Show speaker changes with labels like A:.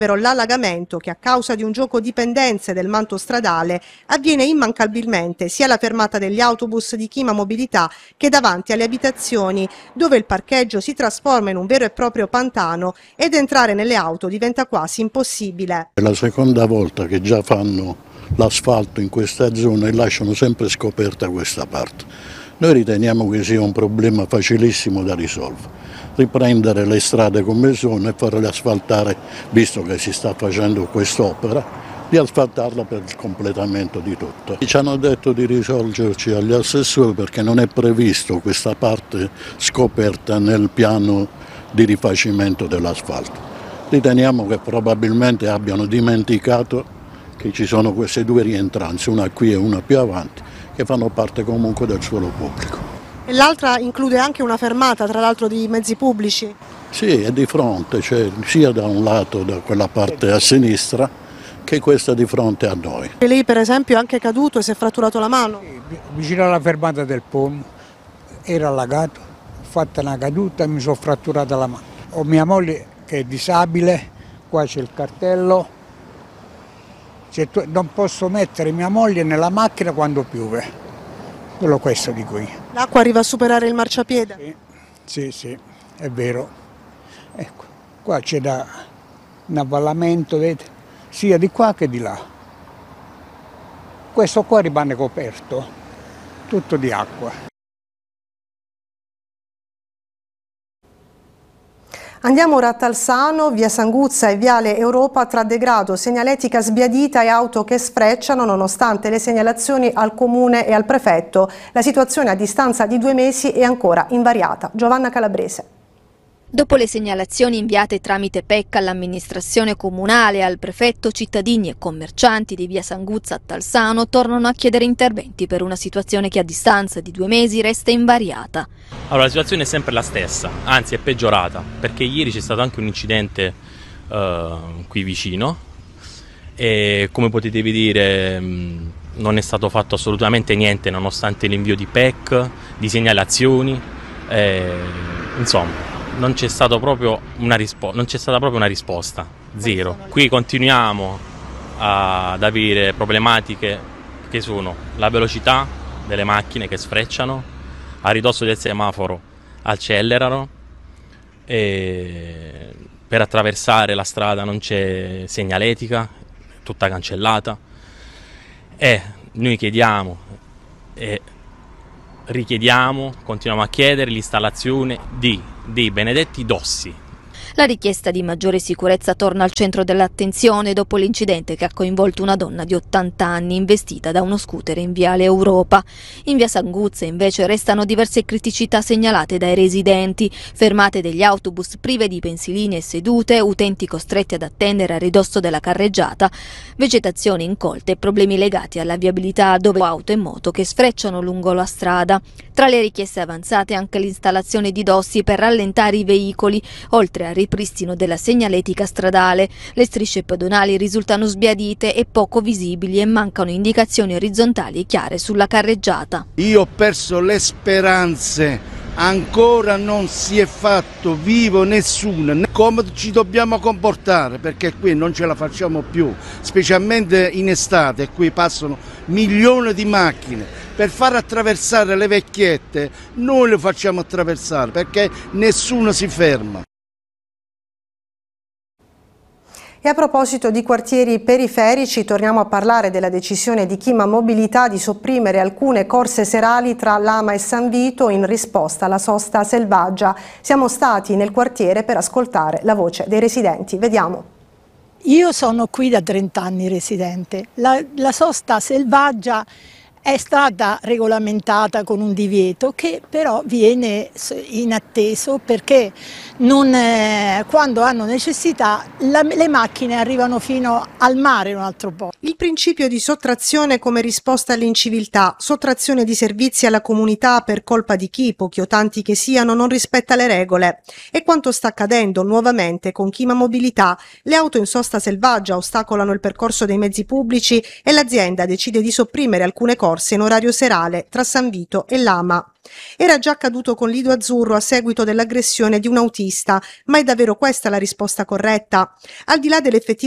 A: Però l'allagamento, che a causa di un gioco di pendenze del manto stradale avviene immancabilmente sia alla fermata degli autobus di Chima Mobilità che davanti alle abitazioni, dove il parcheggio si trasforma in un vero e proprio pantano ed entrare nelle auto diventa quasi impossibile.
B: È la seconda volta che già fanno l'asfalto in questa zona e lasciano sempre scoperta questa parte. Noi riteniamo che sia un problema facilissimo da risolvere. Riprendere le strade come sono e farle asfaltare, visto che si sta facendo quest'opera, di asfaltarla per il completamento di tutto. Ci hanno detto di rivolgerci agli assessori perché non è previsto questa parte scoperta nel piano di rifacimento dell'asfalto. Riteniamo che probabilmente abbiano dimenticato che ci sono queste due rientranze, una qui e una più avanti, che fanno parte comunque del suolo pubblico.
A: E l'altra include anche una fermata, tra l'altro, di mezzi pubblici?
B: Sì, è di fronte, cioè sia da un lato, da quella parte a sinistra, che questa di fronte a noi.
A: E lei per esempio è anche caduto e si è fratturato la mano?
C: Vicino alla fermata del POM, era allagato, ho fatto una caduta e mi sono fratturata la mano. Ho mia moglie che è disabile, qua c'è il cartello, non posso mettere mia moglie nella macchina quando piove. Solo questo dico io.
A: L'acqua arriva a superare il marciapiede?
C: Sì, è vero. Ecco, qua c'è un avvallamento, vedete, sia di qua che di là. Questo qua rimane coperto, tutto di acqua.
A: Andiamo ora a Talsano, via Sanguzza e viale Europa tra degrado, segnaletica sbiadita e auto che sfrecciano nonostante le segnalazioni al comune e al prefetto. La situazione a distanza di 2 mesi è ancora invariata. Giovanna Calabrese.
D: Dopo le segnalazioni inviate tramite PEC all'amministrazione comunale, al prefetto, cittadini e commercianti di via Sanguzza a Talsano tornano a chiedere interventi per una situazione che a distanza di 2 mesi resta invariata.
E: Allora, la situazione è sempre la stessa, anzi è peggiorata, perché ieri c'è stato anche un incidente qui vicino e come potete vedere non è stato fatto assolutamente niente nonostante l'invio di PEC, di segnalazioni, insomma. Non c'è stata proprio una risposta, zero. Qui continuiamo ad avere problematiche che sono la velocità delle macchine che sfrecciano, a ridosso del semaforo accelerano, e per attraversare la strada non c'è segnaletica, tutta cancellata, e noi chiediamo e richiediamo, continuiamo a chiedere l'installazione dei benedetti dossi.
D: La richiesta di maggiore sicurezza torna al centro dell'attenzione dopo l'incidente che ha coinvolto una donna di 80 anni investita da uno scooter in viale Europa. In via Sanguzza invece restano diverse criticità segnalate dai residenti, fermate degli autobus prive di pensiline e sedute, utenti costretti ad attendere a ridosso della carreggiata, vegetazione incolta e problemi legati alla viabilità dove auto e moto che sfrecciano lungo la strada. Tra le richieste avanzate anche l'installazione di dossi per rallentare i veicoli, oltre al ripristino della segnaletica stradale. Le strisce pedonali risultano sbiadite e poco visibili e mancano indicazioni orizzontali chiare sulla carreggiata.
F: Io ho perso le speranze, ancora non si è fatto vivo nessuno. Come ci dobbiamo comportare, perché qui non ce la facciamo più, specialmente in estate, qui passano milioni di macchine. Per far attraversare le vecchiette noi le facciamo attraversare perché nessuno si ferma.
A: E a proposito di quartieri periferici, torniamo a parlare della decisione di Chima Mobilità di sopprimere alcune corse serali tra Lama e San Vito in risposta alla sosta selvaggia. Siamo stati nel quartiere per ascoltare la voce dei residenti. Vediamo.
G: Io sono qui da 30 anni residente. La sosta selvaggia è stata regolamentata con un divieto che però viene inatteso perché quando hanno necessità le macchine arrivano fino al mare un altro po'.
A: Il principio di sottrazione come risposta all'inciviltà, sottrazione di servizi alla comunità per colpa di chi, pochi o tanti che siano, non rispetta le regole. E quanto sta accadendo nuovamente con Chima Mobilità. Le auto in sosta selvaggia ostacolano il percorso dei mezzi pubblici e l'azienda decide di sopprimere alcune corse corse in orario serale tra San Vito e Lama. Era già accaduto con Lido Azzurro a seguito dell'aggressione di un autista, ma è davvero questa la risposta corretta? Al di là dell'effettiva